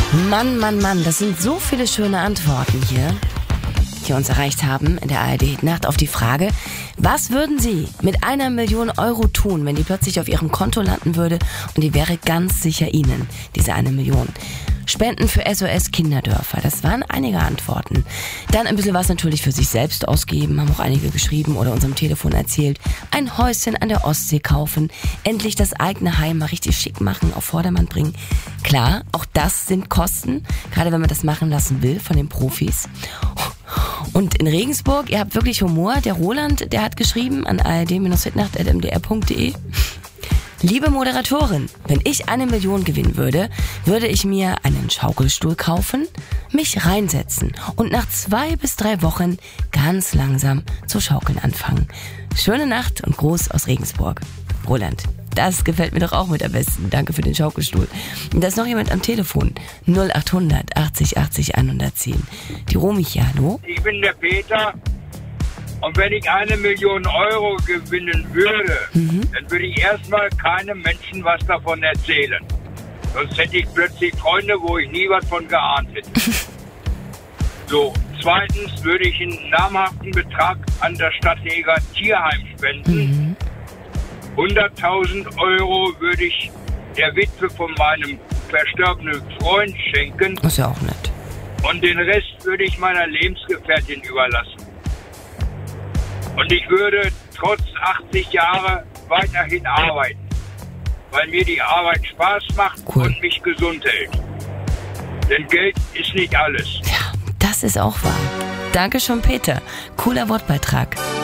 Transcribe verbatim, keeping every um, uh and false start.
Mann, Mann, Mann, das sind so viele schöne Antworten hier, die uns erreicht haben in der A R D-Nacht auf die Frage, was würden Sie mit einer Million Euro tun, wenn die plötzlich auf Ihrem Konto landen würde und die wäre ganz sicher Ihnen, diese eine Million. Spenden für S O S Kinderdörfer, das waren einige Antworten. Dann ein bisschen was natürlich für sich selbst ausgeben, haben auch einige geschrieben oder unserem Telefon erzählt. Ein Häuschen an der Ostsee kaufen, endlich das eigene Heim mal richtig schick machen, auf Vordermann bringen. Klar, auch das sind Kosten, gerade wenn man das machen lassen will von den Profis. Und in Regensburg, ihr habt wirklich Humor, der Roland, der hat geschrieben an a r d hitnacht punkt m d r punkt d e. Liebe Moderatorin, wenn ich eine Million gewinnen würde, würde ich mir einen Schaukelstuhl kaufen, mich reinsetzen und nach zwei bis drei Wochen ganz langsam zu schaukeln anfangen. Schöne Nacht und Gruß aus Regensburg. Roland, das gefällt mir doch auch mit am besten. Danke für den Schaukelstuhl. Und da ist noch jemand am Telefon. null acht hundert achtzig achtzig hundertzehn. Die Romi hier, hallo? Ich bin der Peter. Und wenn ich eine Million Euro gewinnen würde, mhm. dann würde ich erstmal keinem Menschen was davon erzählen. Sonst hätte ich plötzlich Freunde, wo ich nie was von geahnt hätte. So, zweitens würde ich einen namhaften Betrag an das Stadtjäger Tierheim spenden. Mhm. hunderttausend Euro würde ich der Witwe von meinem verstorbenen Freund schenken. Das ist ja auch nett. Und den Rest würde ich meiner Lebensgefährtin überlassen. Und ich würde trotz achtzig Jahre weiterhin arbeiten, weil mir die Arbeit Spaß macht cool. und mich gesund hält. Denn Geld ist nicht alles. Ja, das ist auch wahr. Danke schon, Peter. Cooler Wortbeitrag.